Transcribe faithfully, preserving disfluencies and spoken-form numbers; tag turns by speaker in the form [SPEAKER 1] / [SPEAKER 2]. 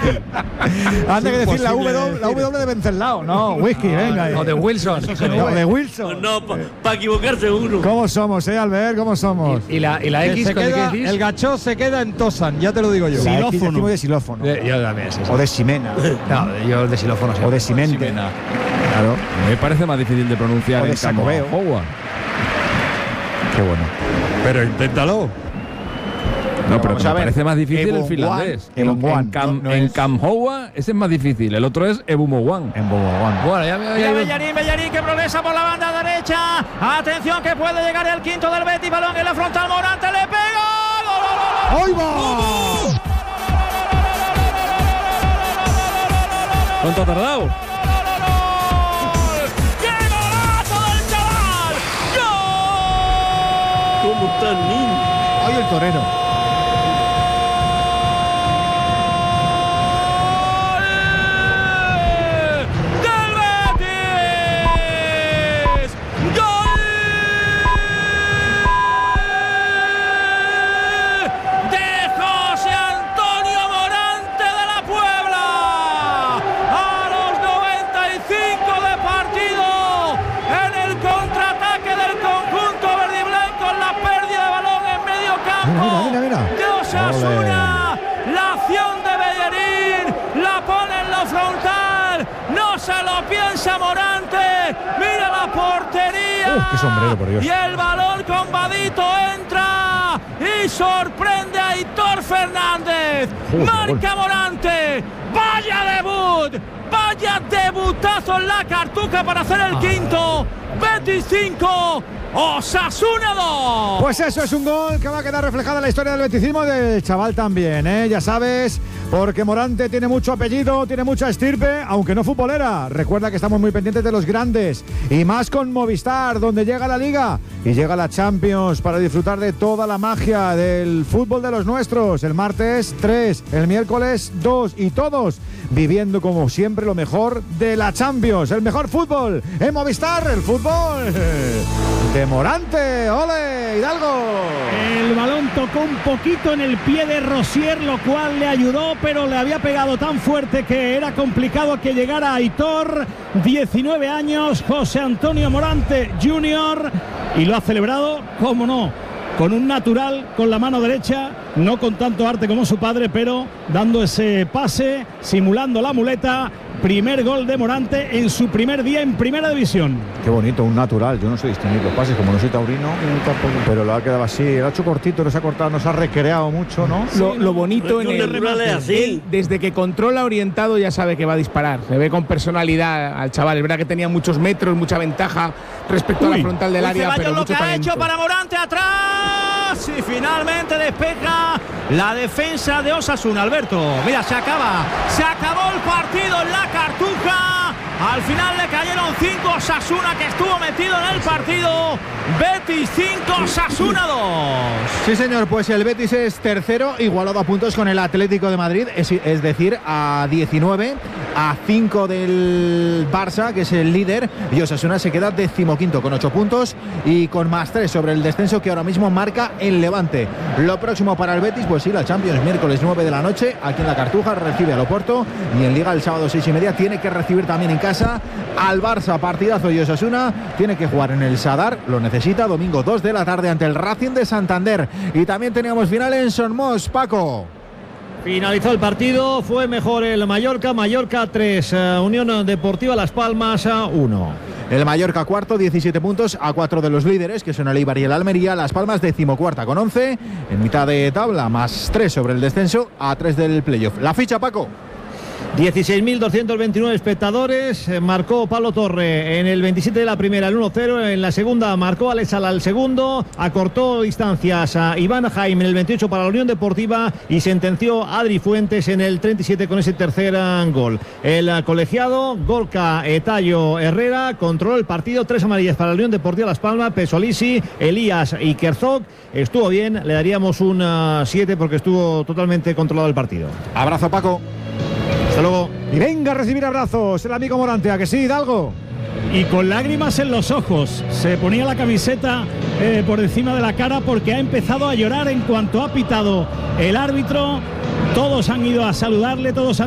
[SPEAKER 1] Antes que decir la W, la W de Venceslao. No, whisky, venga.
[SPEAKER 2] O de Wilson.
[SPEAKER 1] No, de Wilson.
[SPEAKER 3] No, para pa equivocarse uno.
[SPEAKER 1] ¿Cómo somos, eh, Albert? ¿Cómo somos?
[SPEAKER 2] Y, y la, y la
[SPEAKER 4] Que
[SPEAKER 2] X,
[SPEAKER 4] se
[SPEAKER 2] ¿con qué
[SPEAKER 4] queda,
[SPEAKER 2] decís?
[SPEAKER 4] el gachó se queda en Tosan, ya te lo digo yo.
[SPEAKER 1] La X
[SPEAKER 4] Xilófono.
[SPEAKER 1] decimos de xilófono.
[SPEAKER 2] Eh, Yo también, sí, sí.
[SPEAKER 1] O de Ximena.
[SPEAKER 2] No, yo de xilófono sí.
[SPEAKER 1] O de Simente.
[SPEAKER 5] Ximena.
[SPEAKER 1] Claro.
[SPEAKER 5] Me parece más difícil de pronunciar
[SPEAKER 1] O de
[SPEAKER 5] en Camp
[SPEAKER 1] Sacobeo.
[SPEAKER 5] Howard.
[SPEAKER 1] Qué bueno.
[SPEAKER 4] Pero inténtalo.
[SPEAKER 5] No, pero
[SPEAKER 1] Vamos
[SPEAKER 5] me
[SPEAKER 1] a ver.
[SPEAKER 5] parece más difícil
[SPEAKER 1] Ebon
[SPEAKER 5] el finlandés.
[SPEAKER 1] Wan, Ebon
[SPEAKER 5] En,
[SPEAKER 1] Wan,
[SPEAKER 5] en, Cam,
[SPEAKER 1] no- no
[SPEAKER 5] en
[SPEAKER 1] es-
[SPEAKER 5] Camp Howard ese es más difícil. El otro es Ebumowan.
[SPEAKER 1] En Boboguán.
[SPEAKER 2] Bueno, ya me
[SPEAKER 6] Mira
[SPEAKER 2] había
[SPEAKER 6] Bellarín, Bellarín que progresa por la banda derecha. Atención que puede llegar el quinto del Betis. Balón en la frontal. Morante le pega. ¡Gol, gol, gol, gol!
[SPEAKER 1] ¡Ahí va!
[SPEAKER 5] ¿Cuánto ha tardado?
[SPEAKER 6] ¡Qué golazo del chaval! ¡Gol!
[SPEAKER 3] ¿Cómo está el niño?
[SPEAKER 1] ¡Ay, el torero!
[SPEAKER 6] ¡Del Betis! ¡Gol! De José Antonio Morante de la Puebla. A los noventa y cinco de partido. En el contraataque del conjunto verde y blanco. En la pérdida de balón en medio campo.
[SPEAKER 1] Mira, mira, mira.
[SPEAKER 6] De Osasuna. La acción de Bellerín. La pone en la frontal. No se lo piensa Morante. Mira la portería.
[SPEAKER 1] Uf, qué sombrero, por Dios.
[SPEAKER 6] Y el balón con Vadito entra. Y sorprende a Aitor Fernández.
[SPEAKER 1] Joder,
[SPEAKER 6] Marca Morante. Vaya debut. Vaya debutazo en la Cartuja para hacer el quinto. Betis cinco. Osasuna dos.
[SPEAKER 1] Pues eso es un gol que va a quedar reflejada en la historia del beticismo y del chaval también, ¿eh? Ya sabes, porque Morante tiene mucho apellido, tiene mucha estirpe, aunque no futbolera. Recuerda que estamos muy pendientes de los grandes y más con Movistar, donde llega la Liga y llega la Champions para disfrutar de toda la magia del fútbol de los nuestros. El martes tres, el miércoles dos y todos viviendo como siempre lo mejor de la Champions, el mejor fútbol en Movistar, el fútbol de Morante. ¡Ole, Hidalgo!
[SPEAKER 7] El balón tocó un poquito en el pie de Rosier, lo cual le ayudó, pero le había pegado tan fuerte que era complicado que llegara Aitor. diecinueve años, José Antonio Morante junior, y lo ha celebrado, cómo no, con un natural, con la mano derecha, no con tanto arte como su padre, pero dando ese pase, simulando la muleta. Primer gol de Morante en su primer día en Primera División.
[SPEAKER 1] Qué bonito, un natural. Yo no sé distinguir los pases, como no soy taurino, pero lo ha quedado así. Lo ha hecho cortito, no se ha cortado, no se ha recreado mucho, ¿no?
[SPEAKER 2] Lo, lo bonito en
[SPEAKER 3] Un
[SPEAKER 2] el
[SPEAKER 3] natural es así.
[SPEAKER 2] él, desde que controla orientado ya sabe que va a disparar. Se ve con personalidad al chaval. Es verdad que tenía muchos metros, mucha ventaja respecto a la frontal del
[SPEAKER 6] Un
[SPEAKER 2] área,
[SPEAKER 6] Ceballos
[SPEAKER 2] pero
[SPEAKER 6] lo
[SPEAKER 2] mucho
[SPEAKER 6] que ha
[SPEAKER 2] talento.
[SPEAKER 6] hecho para Morante atrás y finalmente despeja la defensa de Osasuna. Alberto, mira, se acaba, se acabó el partido en la Cartuja. Al final le cayeron cinco. Osasuna, que estuvo metido en el partido. Betis cinco, Osasuna dos.
[SPEAKER 8] Sí, señor, pues el Betis es tercero, igualado a puntos con el Atlético de Madrid, es, es decir, a diecinueve, a cinco del Barça, que es el líder, y Osasuna se queda decimoquinto con ocho puntos y con más tres sobre el descenso que ahora mismo marca el Levante. Lo próximo para el Betis, pues sí, la Champions, miércoles nueve de la noche, aquí en la Cartuja, recibe al Oporto, y en Liga el sábado seis y media tiene que recibir también en casa al Barça, partidazo, y Osasuna tiene que jugar en el Sadar, lo necesita, domingo dos de la tarde ante el Racing de Santander. Y también teníamos final en Somos, Paco.
[SPEAKER 6] Finalizó el partido, fue mejor el Mallorca, Mallorca tres, uh, Unión Deportiva Las Palmas uno.
[SPEAKER 8] El Mallorca cuarto, diecisiete puntos, a cuatro de los líderes, que son el Eibar y el Almería. Las Palmas decimocuarta con once, en mitad de tabla, más tres sobre el descenso, a tres del playoff. La ficha, Paco.
[SPEAKER 6] dieciséis mil doscientos veintinueve espectadores, eh, marcó Pablo Torre en el veintisiete de la primera, el uno cero, en la segunda marcó Alex Sala al segundo, acortó distancias a Iván Jaime en el veintiocho para la Unión Deportiva y sentenció a Adri Fuentes en el treinta y siete con ese tercer gol. El uh, colegiado Gorka Etayo Herrera controló el partido, tres amarillas para la Unión Deportiva Las Palmas, Pesolisi, Elías y Kerzog. Estuvo bien, le daríamos un siete uh, porque estuvo totalmente controlado el partido.
[SPEAKER 8] Abrazo, Paco.
[SPEAKER 6] Hasta luego.
[SPEAKER 1] Y venga a recibir abrazos el amigo Morante, ¿a que sí, Hidalgo?
[SPEAKER 7] Y con lágrimas en los ojos, se ponía la camiseta eh, por encima de la cara porque ha empezado a llorar en cuanto ha pitado el árbitro. Todos han ido a saludarle, todos han